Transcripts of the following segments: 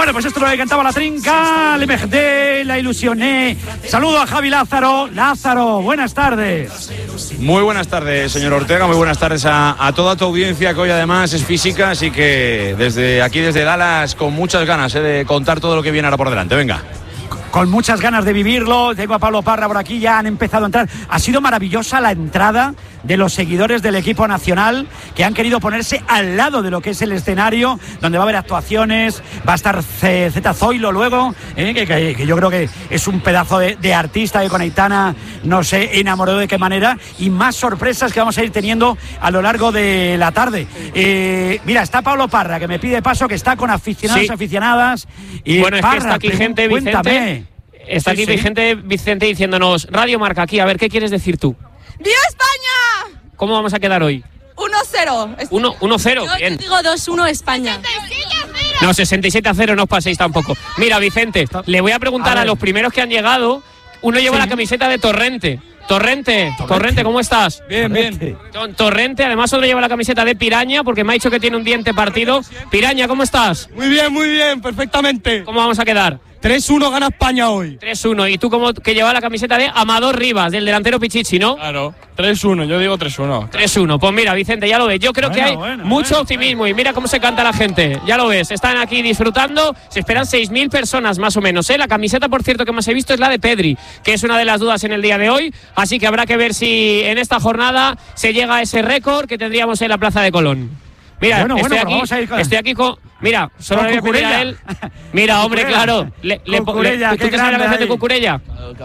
Bueno, pues esto es lo que cantaba la trinca, le mejde, la ilusioné. Saludo a Javi Lázaro. Lázaro, buenas tardes. Muy buenas tardes, señor Ortega, muy buenas tardes a toda tu audiencia, que hoy además es física, así que desde aquí, desde Dallas, con muchas ganas de contar todo lo que viene ahora por delante. Venga. Con muchas ganas de vivirlo. Tengo a Pablo Parra por aquí, ya han empezado a entrar. Ha sido maravillosa la entrada de los seguidores del equipo nacional, que han querido ponerse al lado de lo que es el escenario, donde va a haber actuaciones. Va a estar Zeta Zoilo luego, que yo creo que es un pedazo de artista, que con Aitana no se enamoró de qué manera, y más sorpresas que vamos a ir teniendo a lo largo de la tarde. Mira, está Pablo Parra, que me pide paso, que está con aficionados y aficionadas. Y bueno, Parra, es que está aquí gente, Vicente. Está aquí Vicente diciéndonos: Radio Marca aquí, a ver, ¿qué quieres decir tú? ¡Viva España! ¿Cómo vamos a quedar hoy? 1-0. 1-0, bien. Yo digo 2-1 España. No, 67-0 no os paséis tampoco. Mira, Vicente, le voy a preguntar a los primeros que han llegado. Uno lleva la camiseta de Torrente. Torrente, ¿cómo estás? Bien. Torrente, además otro lleva la camiseta de Piraña, porque me ha dicho que tiene un diente partido. Piraña, ¿cómo estás? Muy bien, perfectamente. ¿Cómo vamos a quedar? 3-1 gana España hoy. 3-1. ¿Y tú como que llevas la camiseta de Amador Rivas, del delantero Pichichi, no? Claro, 3-1, yo digo 3-1. 3-1. Pues mira, Vicente, ya lo ves. Yo creo que hay mucho optimismo y mira cómo se canta la gente. Ya lo ves, están aquí disfrutando. Se esperan 6.000 personas más o menos, ¿eh? La camiseta, por cierto, que más he visto es la de Pedri, que es una de las dudas en el día de hoy. Así que habrá que ver si en esta jornada se llega a ese récord que tendríamos en la Plaza de Colón. Mira, estoy aquí con... Mira, solo le voy a pedir a él. Mira, hombre, claro. ¿Tú te sabes la canción de Cucurella?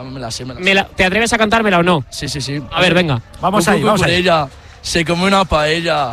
¿Te atreves a cantármela o no? Sí. A ver, venga. Vamos ahí. Cucurella, se come una paella.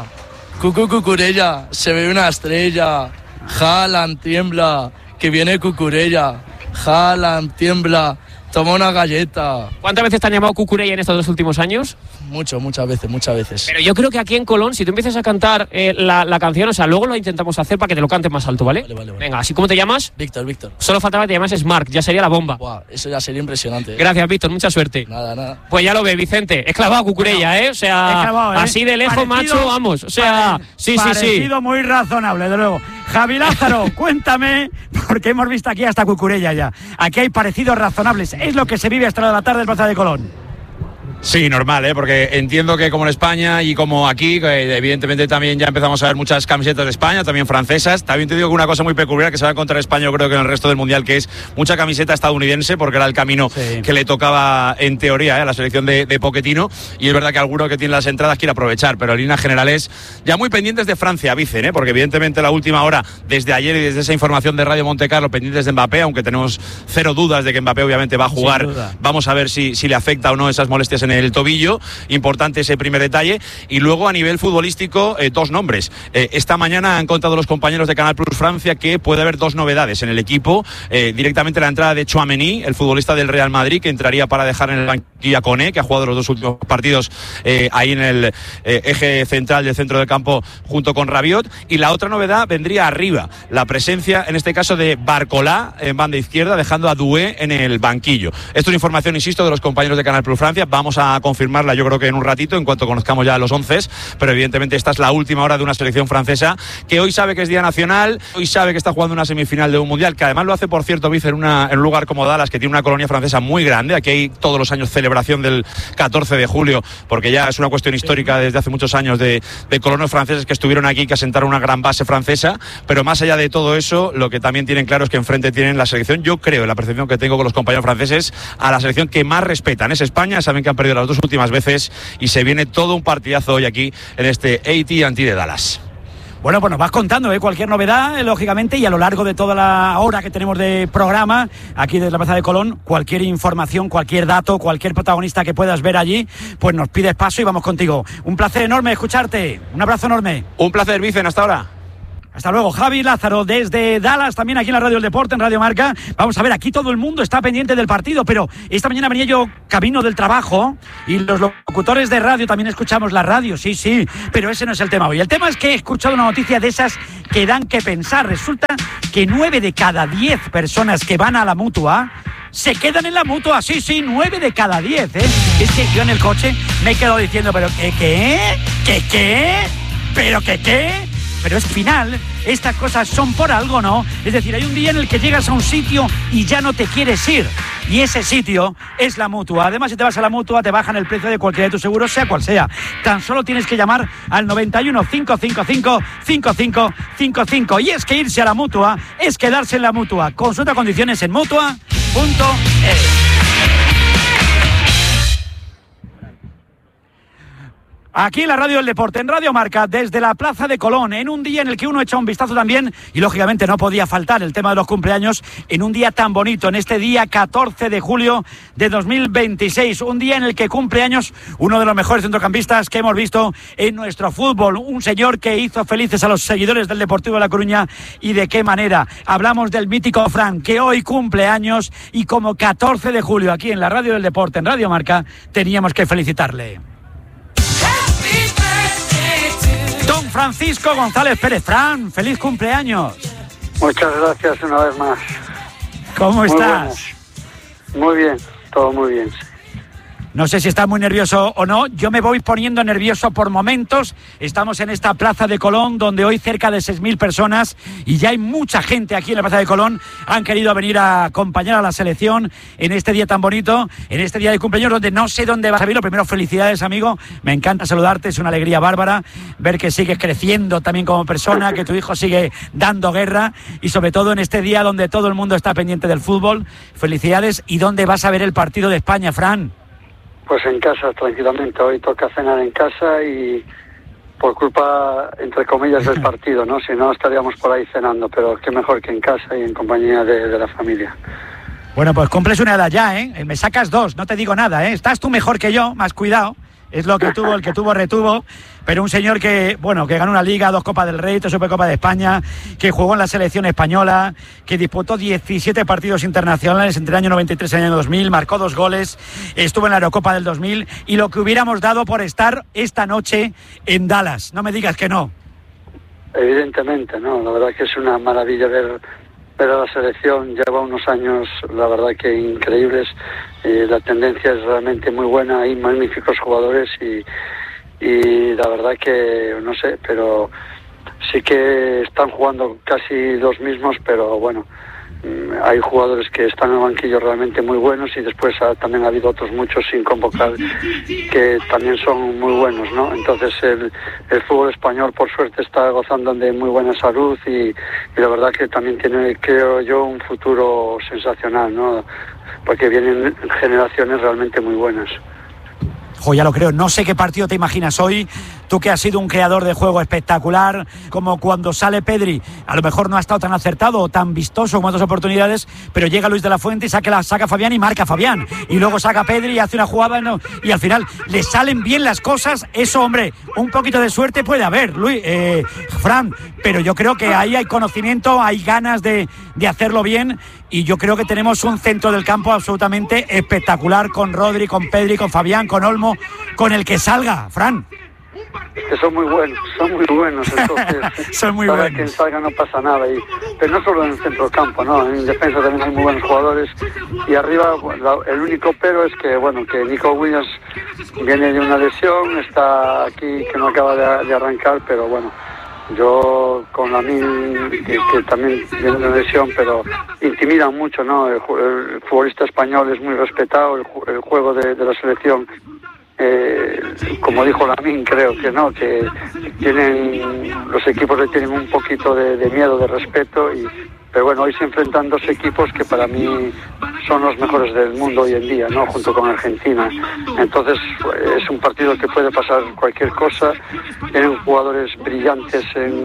Cucurella, se ve una estrella. Haaland tiembla, que viene Cucurella. Haaland tiembla, toma una galleta. ¿Cuántas veces te han llamado Cucurella en estos 2 últimos años? Muchas veces. Pero yo creo que aquí en Colón, si tú empiezas a cantar la canción, o sea, luego lo intentamos hacer para que te lo cantes más alto, ¿vale? Vale. Venga, ¿así cómo te llamas? Víctor. Solo faltaba que te llamas Marc, ya sería la bomba. Buah, eso ya sería impresionante. Gracias, Víctor, mucha suerte. Nada. Pues ya lo ves, Vicente, es clavado Cucurella, ¿eh? O sea, así de lejos, macho, vamos. O sea, sí. Parecido muy razonable, de luego. Javi Lázaro, cuéntame, porque hemos visto aquí hasta Cucurella ya. Aquí hay parecidos razonables. Es lo que se vive hasta la tarde en Plaza de Colón. Sí, normal, porque entiendo que como en España y como aquí, evidentemente también ya empezamos a ver muchas camisetas de España, también francesas. También te digo que una cosa muy peculiar que se va a encontrar España, yo creo que en el resto del Mundial, que es mucha camiseta estadounidense, porque era el camino que le tocaba en teoría a la selección de Pochettino. Y es verdad que alguno que tiene las entradas quiere aprovechar, pero en líneas generales ya muy pendientes de Francia, dicen, porque evidentemente la última hora, desde ayer y desde esa información de Radio Montecarlo, pendientes de Mbappé, aunque tenemos cero dudas de que Mbappé obviamente va a jugar. Vamos a ver si le afecta o no esas molestias en el tobillo. Importante ese primer detalle. Y luego a nivel futbolístico, 2 nombres. Esta mañana han contado los compañeros de Canal Plus Francia que puede haber 2 novedades en el equipo. Directamente la entrada de Tchouaméni, el futbolista del Real Madrid, que entraría para dejar en el banquillo a Koné, que ha jugado los 2 últimos partidos ahí en el eje central del centro del campo junto con Rabiot. Y la otra novedad vendría arriba, la presencia en este caso de Barcolá en banda izquierda, dejando a Doué en el banquillo. Esto es información, insisto, de los compañeros de Canal Plus Francia. Vamos a confirmarla yo creo que en un ratito, en cuanto conozcamos ya los 11, pero evidentemente esta es la última hora de una selección francesa que hoy sabe que es día nacional, hoy sabe que está jugando una semifinal de un mundial, que además lo hace, por cierto, Vice, en un lugar como Dallas, que tiene una colonia francesa muy grande. Aquí hay todos los años celebración del 14 de julio, porque ya es una cuestión histórica desde hace muchos años de colonos franceses que estuvieron aquí, que asentaron una gran base francesa. Pero más allá de todo eso, lo que también tienen claro es que enfrente tienen la selección, yo creo, la percepción que tengo con los compañeros franceses, a la selección que más respetan es España. Saben que han perdido las 2 últimas veces y se viene todo un partidazo hoy aquí en este AT&T de Dallas. Bueno, pues nos vas contando cualquier novedad, lógicamente, y a lo largo de toda la hora que tenemos de programa aquí desde la Plaza de Colón, cualquier información, cualquier dato, cualquier protagonista que puedas ver allí, pues nos pides paso y vamos contigo. Un placer enorme escucharte, un abrazo enorme. Un placer, Vicen, hasta ahora. Hasta luego, Javi Lázaro, desde Dallas, también aquí en la Radio del Deporte, en Radio Marca. Vamos a ver, aquí todo el mundo está pendiente del partido, pero esta mañana venía yo camino del trabajo y los locutores de radio también escuchamos la radio, sí, pero ese no es el tema hoy. El tema es que he escuchado una noticia de esas que dan que pensar. Resulta que 9 de cada 10 personas que van a la Mutua se quedan en la Mutua, sí, 9 de cada 10, Es que yo en el coche me he quedado diciendo, pero ¿qué? ¿Pero qué? pero es final, estas cosas son por algo, ¿no? Es decir, hay un día en el que llegas a un sitio y ya no te quieres ir, y ese sitio es la Mutua. Además, si te vas a la Mutua, te bajan el precio de cualquiera de tus seguros, sea cual sea. Tan solo tienes que llamar al 91 555 5555. Y es que irse a la Mutua es quedarse en la Mutua. Consulta condiciones en mutua.es. Aquí en la Radio del Deporte, en Radio Marca, desde la Plaza de Colón, en un día en el que uno echa un vistazo también, y lógicamente no podía faltar el tema de los cumpleaños, en un día tan bonito, en este día 14 de julio de 2026, un día en el que cumple años uno de los mejores centrocampistas que hemos visto en nuestro fútbol, un señor que hizo felices a los seguidores del Deportivo de La Coruña, y de qué manera. Hablamos del mítico Fran, que hoy cumple años, y como 14 de julio aquí en la Radio del Deporte, en Radio Marca, teníamos que felicitarle. Don Francisco González Pérez. Fran, feliz cumpleaños. Muchas gracias una vez más. ¿Cómo estás? Muy bien, todo muy bien. No sé si estás muy nervioso o no, yo me voy poniendo nervioso por momentos. Estamos en esta Plaza de Colón, donde hoy cerca de 6.000 personas, y ya hay mucha gente aquí en la Plaza de Colón, han querido venir a acompañar a la selección en este día tan bonito, en este día de cumpleaños, donde no sé dónde vas a vivir. Lo primero, felicidades, amigo, me encanta saludarte, es una alegría bárbara ver que sigues creciendo también como persona, que tu hijo sigue dando guerra, y sobre todo en este día donde todo el mundo está pendiente del fútbol. Felicidades. ¿Y dónde vas a ver el partido de España, Fran? Pues en casa, tranquilamente. Hoy toca cenar en casa y por culpa, entre comillas, del partido, ¿no? Si no, estaríamos por ahí cenando, pero qué mejor que en casa y en compañía de la familia. Bueno, pues cumples una edad ya, ¿eh? Me sacas 2, no te digo nada, ¿eh? Estás tú mejor que yo, más cuidado. Es lo que tuvo, el que tuvo retuvo, pero un señor que, bueno, que ganó una Liga, 2 Copas del Rey, 3 Supercopa de España, que jugó en la selección española, que disputó 17 partidos internacionales entre el año 93 y el año 2000, marcó 2 goles, estuvo en la Eurocopa del 2000, y lo que hubiéramos dado por estar esta noche en Dallas. No me digas que no. Evidentemente, ¿no? La verdad que es una maravilla ver a la selección. Lleva unos años, la verdad que increíbles. La tendencia es realmente muy buena, hay magníficos jugadores y la verdad que no sé, pero sí que están jugando casi los mismos, pero bueno, hay jugadores que están en el banquillo realmente muy buenos, y después también ha habido otros muchos sin convocar que también son muy buenos, ¿no? Entonces el fútbol español, por suerte, está gozando de muy buena salud y la verdad que también tiene, creo yo, un futuro sensacional, ¿no? Porque vienen generaciones realmente muy buenas. Ya lo creo. No sé qué partido te imaginas hoy, tú que has sido un creador de juego espectacular, como cuando sale Pedri, a lo mejor no ha estado tan acertado o tan vistoso como otras oportunidades, pero llega Luis de la Fuente y saca Fabián y marca Fabián, y luego saca Pedri y hace una jugada, ¿no? Y al final le salen bien las cosas. Eso, hombre, un poquito de suerte puede haber, Luis, Fran, pero yo creo que ahí hay conocimiento, hay ganas de hacerlo bien, y yo creo que tenemos un centro del campo absolutamente espectacular, con Rodri, con Pedri, con Fabián, con Olmo, con el que salga, Fran. Que son muy buenos, entonces son muy para buenos. quien salga no pasa nada, pero no solo en el centro del campo, ¿no? En defensa también hay muy buenos jugadores, y arriba, bueno, el único pero es que, bueno, que Nico Williams viene de una lesión, está aquí, que no acaba de arrancar, pero bueno, yo con Lamine, que también viene de una lesión, pero intimidan mucho, ¿no? El futbolista español es muy respetado, el juego de la selección, como dijo Lamine, creo que no, que los equipos le tienen un poquito de miedo, de respeto, pero bueno, hoy se enfrentan 2 equipos que para mí son los mejores del mundo hoy en día, ¿no? Junto con Argentina. Entonces es un partido que puede pasar cualquier cosa. Tienen jugadores brillantes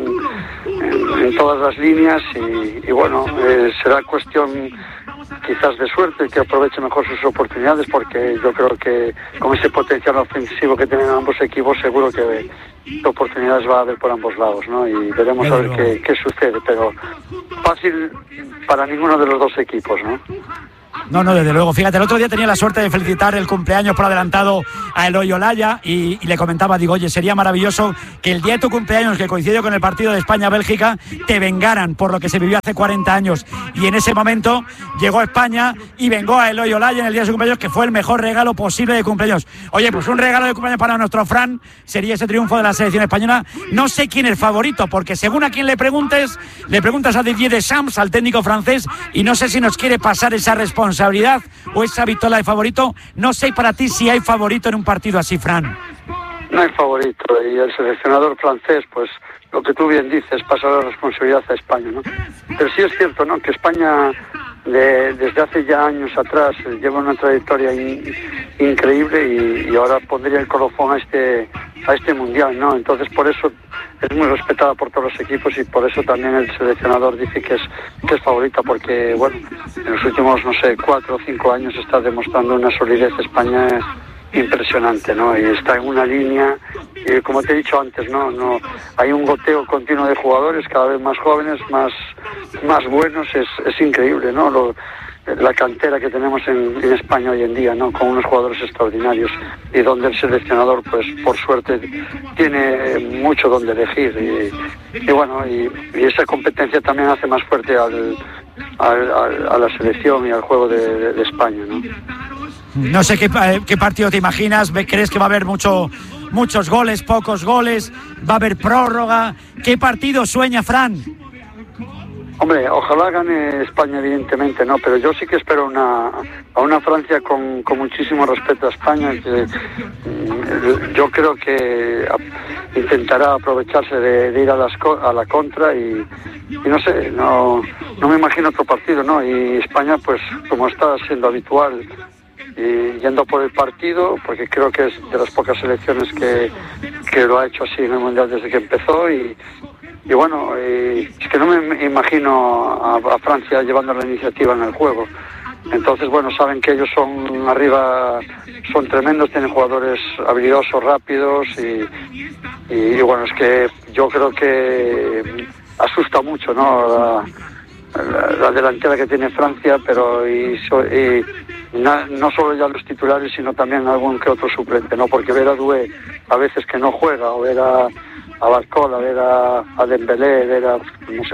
en todas las líneas y bueno, será cuestión quizás de suerte, que aproveche mejor sus oportunidades, porque yo creo que con ese potencial ofensivo que tienen ambos equipos, seguro que oportunidades va a haber por ambos lados, ¿no? Y veremos a ver qué sucede, pero fácil para ninguno de los 2 equipos, ¿no? No, desde luego. Fíjate, el otro día tenía la suerte de felicitar el cumpleaños por adelantado a Eloy Olaya y le comentaba, digo, oye, sería maravilloso que el día de tu cumpleaños, que coincidió con el partido de España-Bélgica, te vengaran por lo que se vivió hace 40 años. Y en ese momento llegó a España y vengó a Eloy Olaya en el día de su cumpleaños, que fue el mejor regalo posible de cumpleaños. Oye, pues un regalo de cumpleaños para nuestro Fran sería ese triunfo de la selección española. No sé quién es favorito, porque según a quien le preguntas a Didier Deschamps, al técnico francés, y no sé si nos quiere pasar esa responsabilidad o esa victoria de favorito. No sé para ti si hay favorito en un partido así, Fran. No hay favorito, y el seleccionador francés, pues lo que tú bien dices, pasa la responsabilidad a España, ¿no? Pero sí es cierto, ¿no?, que España desde hace ya años atrás lleva una trayectoria increíble y ahora pondría el colofón a este mundial, ¿no? Entonces por eso es muy respetada por todos los equipos y por eso también el seleccionador dice que es favorita, porque bueno, en los últimos 4 o 5 años está demostrando una solidez España impresionante, ¿no? Y está en una línea, y como te he dicho antes, no hay un goteo continuo de jugadores cada vez más jóvenes, más buenos. Es increíble, ¿no? La cantera que tenemos en España hoy en día, ¿no?, con unos jugadores extraordinarios, y donde el seleccionador, pues por suerte, tiene mucho donde elegir, y bueno, y esa competencia también hace más fuerte a la selección y al juego de España, ¿no? No sé qué partido te imaginas. ¿Crees que va a haber muchos goles, pocos goles? ¿Va a haber prórroga? ¿Qué partido sueña Fran? Hombre, ojalá gane España, evidentemente, ¿no? Pero yo sí que espero a una Francia con muchísimo respeto a España, que yo creo que intentará aprovecharse de ir a la contra y no sé, no me imagino otro partido, ¿no? Y España, pues como está siendo habitual, y yendo por el partido, porque creo que es de las pocas selecciones que lo ha hecho así en el Mundial desde que empezó, y bueno, es que no me imagino a Francia llevando la iniciativa en el juego. Entonces, bueno, saben que ellos son arriba, son tremendos, tienen jugadores habilidosos, rápidos, y bueno, es que yo creo que asusta mucho, ¿no?, la delantera que tiene Francia, pero no solo ya los titulares, sino también algún que otro suplente, ¿no? Porque ver a Doué a veces que no juega, o ver a Barcola, ver a Dembélé, ver a, no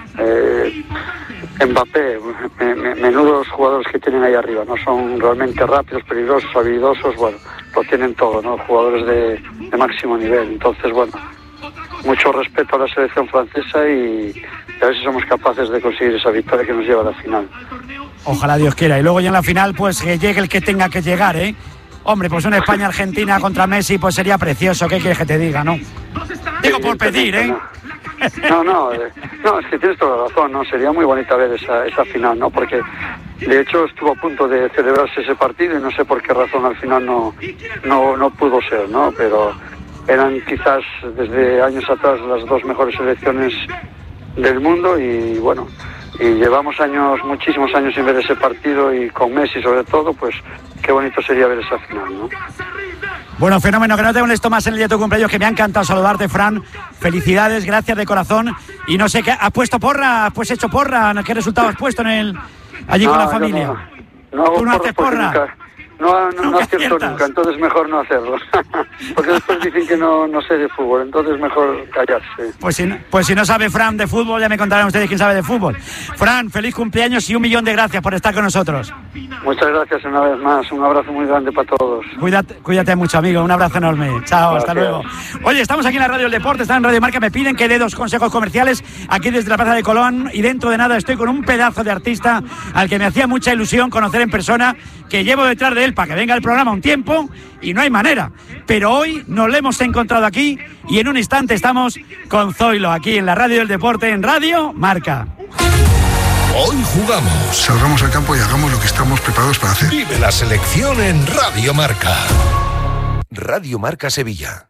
sé, Mbappé, menudos jugadores que tienen ahí arriba, ¿no? Son realmente rápidos, peligrosos, habilidosos, bueno, lo tienen todo, ¿no? Jugadores de máximo nivel. Entonces, bueno, mucho respeto a la selección francesa y a ver si somos capaces de conseguir esa victoria que nos lleva a la final. Ojalá Dios quiera. Y luego ya en la final, pues que llegue el que tenga que llegar, ¿eh? Hombre, pues una España-Argentina contra Messi, pues sería precioso. ¿Qué quieres que te diga, no? Digo por pedir, ¿eh? No, es que tienes toda la razón, ¿no? Sería muy bonita ver esa final, ¿no? Porque de hecho estuvo a punto de celebrarse ese partido y no sé por qué razón al final no pudo ser, ¿no? Pero eran quizás desde años atrás las dos mejores selecciones del mundo, y bueno, y llevamos muchísimos años sin ver ese partido, y con Messi sobre todo, pues qué bonito sería ver esa final, ¿no? Bueno, fenómeno, que no te molesto más en el día de tu cumpleaños, que me ha encantado saludarte, Fran. Felicidades, gracias de corazón. Y no sé, ¿has puesto porra? ¿Has hecho porra? ¿Qué resultado has puesto allí con la familia? ¿Tú no haces porra? No acierto nunca, entonces mejor no hacerlo. Porque después dicen que no sé de fútbol, entonces mejor callarse. Pues si no sabe Fran de fútbol, ya me contarán ustedes quién sabe de fútbol. Fran, feliz cumpleaños y 1.000.000 de gracias por estar con nosotros. Muchas gracias una vez más, un abrazo muy grande para todos. Cuídate mucho, amigo, un abrazo enorme. Chao, gracias. Hasta luego. Oye, estamos aquí en la Radio del Deporte, está en Radio Marca, me piden que dé 2 consejos comerciales aquí desde la Plaza de Colón, y dentro de nada estoy con un pedazo de artista al que me hacía mucha ilusión conocer en persona, que llevo detrás de él para que venga al programa un tiempo y no hay manera, pero hoy nos lo hemos encontrado aquí y en un instante estamos con Zoilo aquí en la Radio del Deporte, en Radio Marca. Hoy jugamos. Salgamos al campo y hagamos lo que estamos preparados para hacer. Vive la selección en Radio Marca. Radio Marca Sevilla,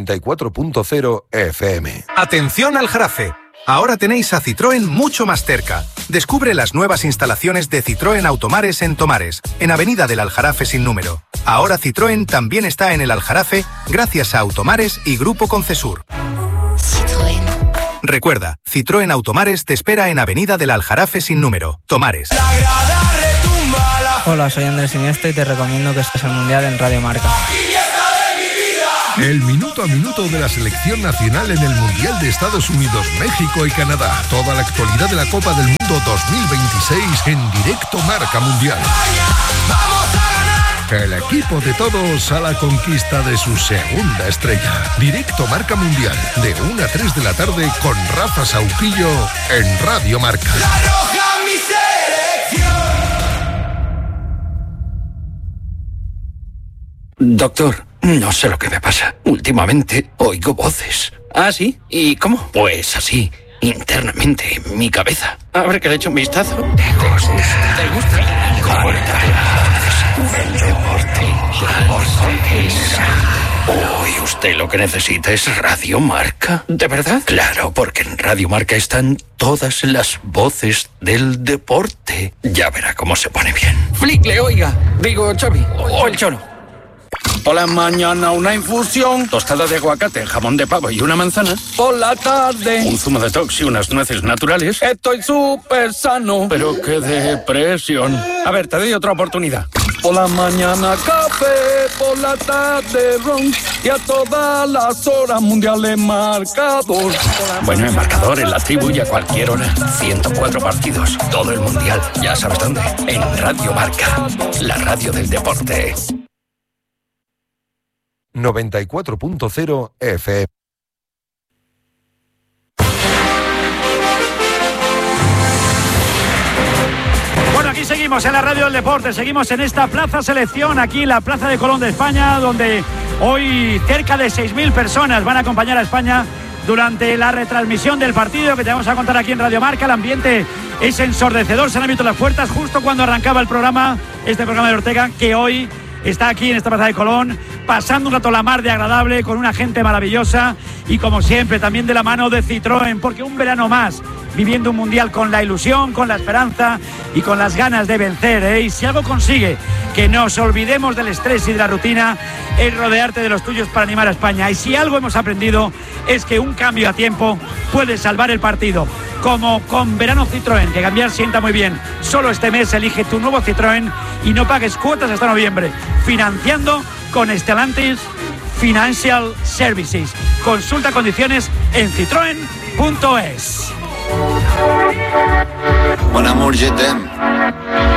94.0 FM. Atención al Jarafe. Ahora tenéis a Citroën mucho más cerca. Descubre las nuevas instalaciones de Citroën Automares en Tomares, en Avenida del Aljarafe sin número. Ahora Citroën también está en el Aljarafe gracias a Automares y Grupo Concesur. Citroën. Recuerda, Citroën Automares te espera en Avenida del Aljarafe sin número, Tomares. La grada retumba, la Hola, soy Andrés Iniesta y te recomiendo que estés al Mundial en Radio Marca. El minuto a minuto de la selección nacional en el Mundial de Estados Unidos, México y Canadá. Toda la actualidad de la Copa del Mundo 2026 en directo Marca Mundial. El equipo de todos a la conquista de su segunda estrella. Directo Marca Mundial, de 1 a 3 de la tarde con Rafa Sauquillo en Radio Marca. Doctor, no sé lo que me pasa. Últimamente oigo voces. ¿Ah, sí? ¿Y cómo? Pues así, internamente, en mi cabeza. A ver, que le eche un vistazo. ¿Te gusta? Hoy usted lo que necesita es Radio Marca. ¿De verdad? Claro, porque en Radio Marca están todas las voces del deporte. Ya verá cómo se pone bien. Flickle, oiga. Digo, Xavi. O el Cholo. Por la mañana una infusión, tostada de aguacate, jamón de pavo y una manzana. Por la tarde un zumo de detox y unas nueces naturales. Estoy súper sano, pero qué depresión. A ver, te doy otra oportunidad. Por la mañana café, por la tarde ron y a todas las horas mundiales marcador. Bueno, en marcador, en la tribu y a cualquier hora. 104 partidos, todo el mundial. Ya sabes dónde. En Radio Marca, la radio del deporte. 94.0 FM. Bueno, aquí seguimos en la radio del deporte, seguimos en esta Plaza Selección, aquí en la Plaza de Colón de España, donde hoy cerca de 6.000 personas van a acompañar a España durante la retransmisión del partido que te vamos a contar aquí en Radio Marca. El ambiente es ensordecedor, se han abierto las puertas justo cuando arrancaba el programa, este programa de Ortega, que hoy está aquí en esta Plaza de Colón, pasando un rato la mar de agradable, con una gente maravillosa y como siempre también de la mano de Citroën, porque un verano más, viviendo un mundial con la ilusión, con la esperanza y con las ganas de vencer, ¿eh? Y si algo consigue que nos olvidemos del estrés y de la rutina, es rodearte de los tuyos para animar a España. Y si algo hemos aprendido es que un cambio a tiempo puede salvar el partido. Como con Verano Citroën, que cambiar sienta muy bien. Solo este mes elige tu nuevo Citroën y no pagues cuotas hasta noviembre. Financiando con Stellantis Financial Services. Consulta condiciones en citroen.es. Mon amour, je t'aime.